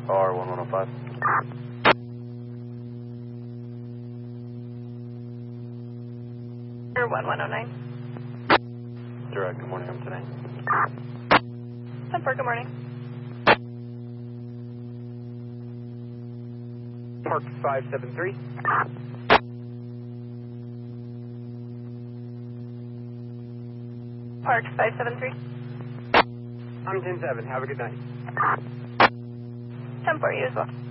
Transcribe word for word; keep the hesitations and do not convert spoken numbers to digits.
R one one oh five. Or one one oh nine. Direct, good morning, I'm today. ten four, good morning. Park five seven three. Park five seven three. I'm ten seven, have a good night. ten four, you as well.